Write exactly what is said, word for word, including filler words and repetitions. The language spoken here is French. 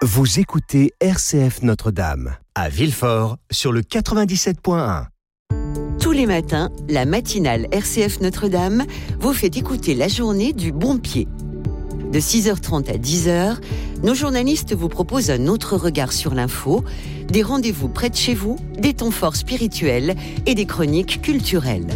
Vous écoutez R C F Notre-Dame, à Villefort, sur le quatre-vingt-dix-sept point un. Tous les matins, la matinale R C F Notre-Dame vous fait écouter la journée du bon pied. De six heures trente à dix heures, nos journalistes vous proposent un autre regard sur l'info, des rendez-vous près de chez vous, des temps forts spirituels et des chroniques culturelles.